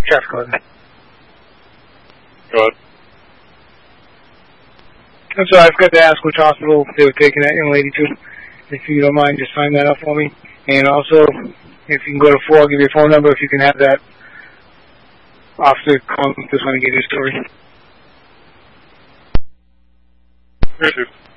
traffic code. Go ahead. I'm sorry, I forgot to ask which hospital they were taking that young lady to. If you don't mind, just sign that up for me. And also, if you can go to 4, I'll give you a phone number if you can have that officer call. Just want to get your story. Here, Chief.